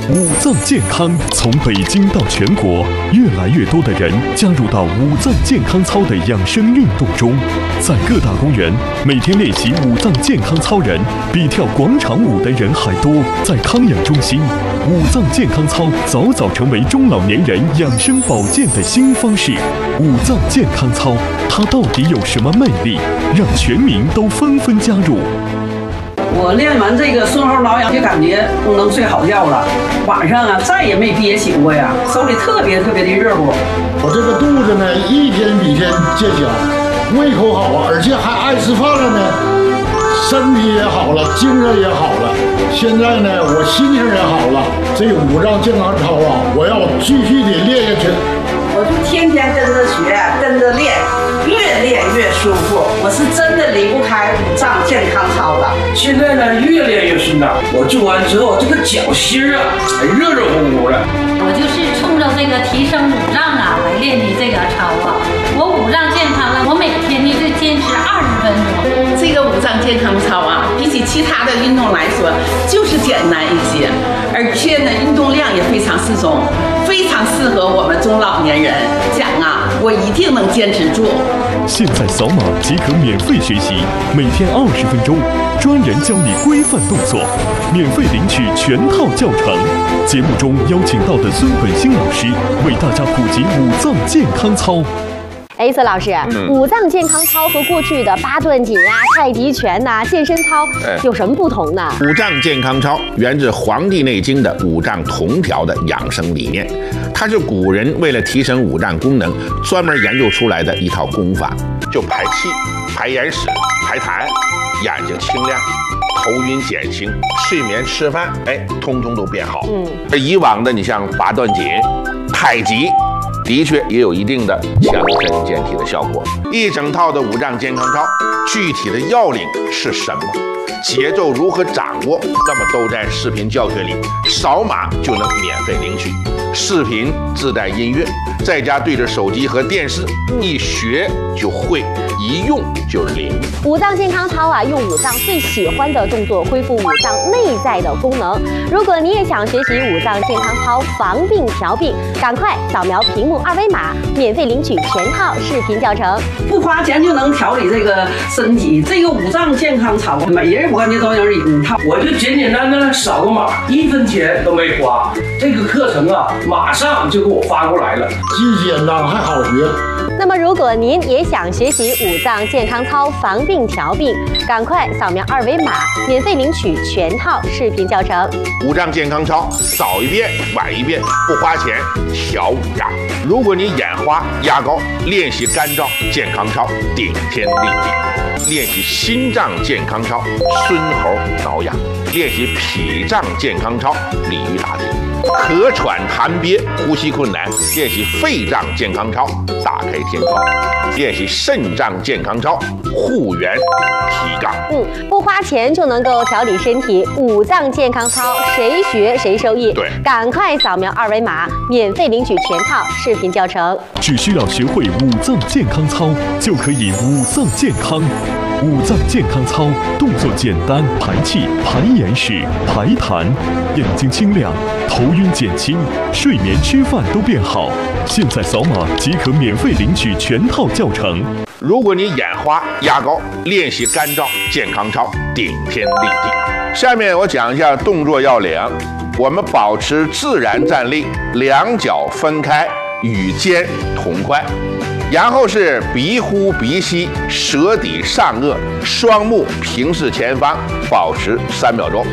五脏健康从北京到全国，越来越多的人加入到五脏健康操的养生运动中。在各大公园，每天练习五脏健康操人比跳广场舞的人还多。在康养中心，五脏健康操早早成为中老年人养生保健的新方式。五脏健康操，它到底有什么魅力，让全民都纷纷加入？ 我练完这个顺后挠痒，就感觉能睡好觉了。晚上啊，再也没憋醒过呀，手里特别的热乎。 我这个肚子呢，一天比一天见小，胃口好啊，而且还爱吃饭了呢，身体也好了，精神也好了。现在呢，我心情也好了。这五脏健康操啊，我要继续的练下去。 我就天天跟着学，跟着练，越练越舒服。我是真的离不开五脏健康操了。 现在呢，越练越顺当。我做完之后，这个脚心啊，热热乎乎的。 我就是冲着这个提升五脏啊来练的这个操啊。我五脏健康了，我每天呢就坚持20分钟。 这个五脏健康操啊，比起其他的运动来说，就是简单一些，而且呢，运动量也非常适中。非常适合我们中老年人，讲啊，我一定能坚持住。 现在扫码即可免费学习，每天20分钟，专人教你规范动作，免费领取全套教程。节目中邀请到的孙本兴老师为大家普及五脏健康操。 孙老师，五脏健康操和过去的八段锦啊、太极拳呐、健身操有什么不同呢？ 五脏健康操源自《黄帝内经》的五脏同调的养生理念，它是古人为了提升五脏功能专门研究出来的一套功法，就排气、排眼屎、排痰，眼睛清亮，头晕减轻，睡眠吃饭，通通都变好。而以往的你像八段锦、太极。的确也有一定的强身健体的效果。一整套的五脏健康操，具体的要领是什么？节奏如何掌握？那么都在视频教学里，扫码就能免费领取。视频自带音乐，在家对着手机和电视，一学就会，一用就灵。 五脏健康操啊，用五脏最喜欢的动作恢复五脏内在的功能。如果你也想学习五脏健康操防病调病，赶快扫描屏幕2维码，免费领取全套视频教程， 不花钱就能调理这个身体。这个五脏健康操，每人我感觉都有一套。 我就简简单单扫个码，1分钱都没花。这个课程啊，马上就给我发过来了， 既简单还好学。 那么，如果您也想学习五脏健康操防病调病，赶快扫描2维码，免费领取全套视频教程。 五脏健康操，早一遍晚一遍，不花钱调五脏。如果你眼花压高，练习肝脏健康操，顶天立地；练习心脏健康操，孙猴挠痒；练习脾脏健康操，鲤鱼打挺。咳喘痰憋呼吸困难，练习肺脏健康操，打开天窗；练习肾脏健康操，护元提杠。 不花钱就能够调理身体，五脏健康操谁学谁受益。 对， 赶快扫描2维码，免费领取全套视频教程。 只需要学会五脏健康操，就可以五脏健康。五脏健康操动作简单，排气、排眼屎、排痰，眼睛清亮，头晕减轻，睡眠吃饭都变好。现在扫码即可免费领取全套教程。 如果你眼花压高，练习肝脏健康操，顶天立地。下面我讲一下动作要领。我们保持自然站立，两脚分开，与肩同宽。然后是鼻呼鼻吸，舌抵上颚，双目平视前方，保持3秒钟。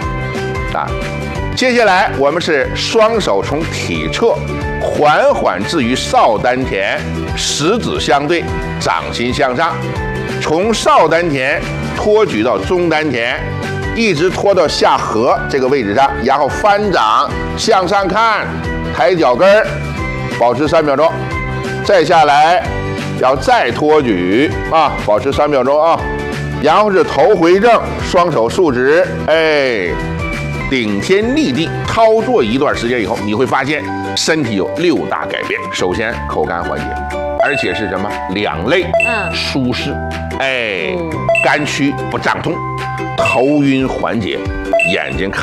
接下来我们是双手从体侧缓缓置于少丹田，食指相对，掌心向上，从少丹田托举到中丹田，一直拖到下颌这个位置上，然后翻掌向上看，抬脚跟儿，保持3秒钟。再下来，要再托举保持3秒钟啊。然后是头回正，双手竖直，顶天立地。操作一段时间以后，你会发现身体有6大改变。首先，口干缓解，而且是什么？两肋舒适，肝区不胀痛，头晕缓解，眼睛看